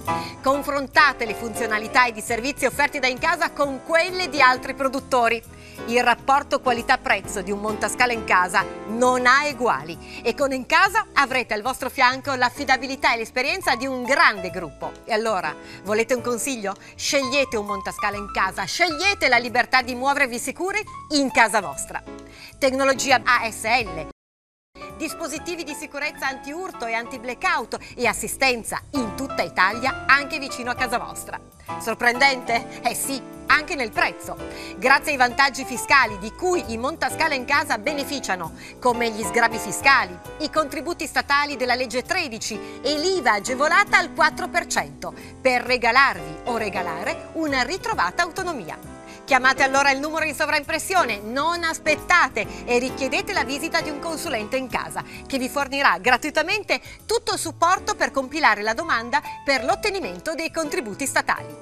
Confrontate le funzionalità ed i servizi offerti da Incasa con quelle di altri produttori. Il rapporto qualità-prezzo di un montascale Incasa non ha eguali e con Incasa avrete al vostro fianco l'affidabilità e l'esperienza di un grande gruppo. E allora, volete un consiglio? Scegliete un montascale Incasa, scegliete la libertà di muovervi sicuri in casa vostra. Tecnologia ASL, dispositivi di sicurezza anti-urto e anti-blackout e assistenza in tutta Italia, anche vicino a casa vostra. Sorprendente? Eh sì, anche nel prezzo. Grazie ai vantaggi fiscali di cui i montascale Incasa beneficiano, come gli sgravi fiscali, i contributi statali della legge 13 e l'IVA agevolata al 4%, per regalarvi o regalare una ritrovata autonomia. Chiamate allora il numero in sovraimpressione, non aspettate e richiedete la visita di un consulente Incasa che vi fornirà gratuitamente tutto il supporto per compilare la domanda per l'ottenimento dei contributi statali.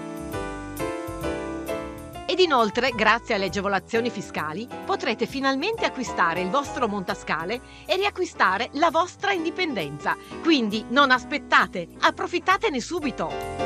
Ed inoltre, grazie alle agevolazioni fiscali, potrete finalmente acquistare il vostro montascale e riacquistare la vostra indipendenza. Quindi non aspettate, approfittatene subito!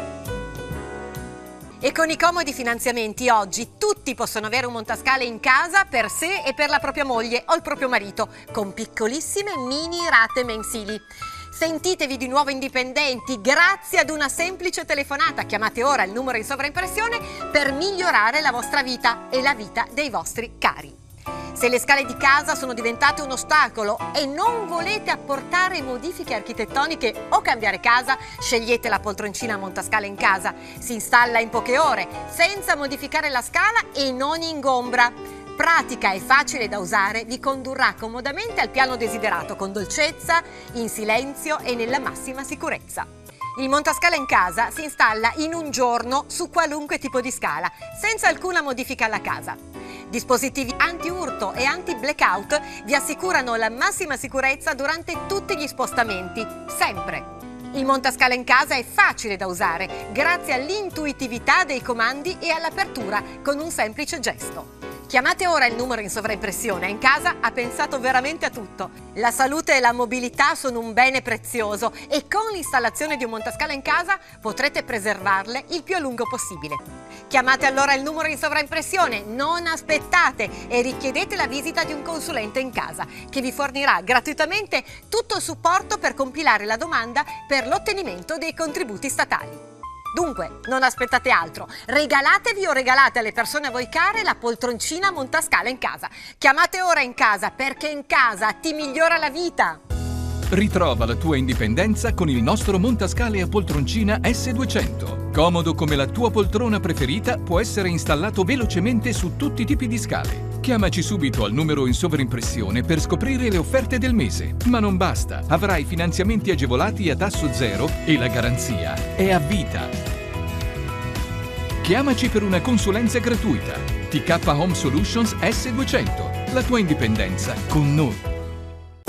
E con i comodi finanziamenti oggi tutti possono avere un montascale in casa per sé e per la propria moglie o il proprio marito, con piccolissime mini rate mensili. Sentitevi di nuovo indipendenti grazie ad una semplice telefonata. Chiamate ora il numero in sovraimpressione per migliorare la vostra vita e la vita dei vostri cari. Se le scale di casa sono diventate un ostacolo e non volete apportare modifiche architettoniche o cambiare casa, scegliete la poltroncina montascale Incasa. Si installa in poche ore, senza modificare la scala e non ingombra. Pratica e facile da usare, vi condurrà comodamente al piano desiderato, con dolcezza, in silenzio e nella massima sicurezza. Il montascale Incasa si installa in un giorno su qualunque tipo di scala, senza alcuna modifica alla casa. Dispositivi anti-urto e anti-blackout vi assicurano la massima sicurezza durante tutti gli spostamenti, sempre. Il montascale Incasa è facile da usare, grazie all'intuitività dei comandi e all'apertura con un semplice gesto. Chiamate ora il numero in sovraimpressione. Incasa ha pensato veramente a tutto. La salute e la mobilità sono un bene prezioso e con l'installazione di un montascale Incasa potrete preservarle il più a lungo possibile. Chiamate allora il numero in sovraimpressione, non aspettate e richiedete la visita di un consulente Incasa che vi fornirà gratuitamente tutto il supporto per compilare la domanda per l'ottenimento dei contributi statali. Dunque, non aspettate altro, regalatevi o regalate alle persone a voi care la poltroncina montascale Incasa. Chiamate ora Incasa perché Incasa ti migliora la vita! Ritrova la tua indipendenza con il nostro montascale a poltroncina S200. Comodo come la tua poltrona preferita, può essere installato velocemente su tutti i tipi di scale. Chiamaci subito al numero in sovraimpressione per scoprire le offerte del mese. Ma non basta, avrai finanziamenti agevolati a tasso zero e la garanzia è a vita. Chiamaci per una consulenza gratuita. TK Home Solutions S200. La tua indipendenza con noi.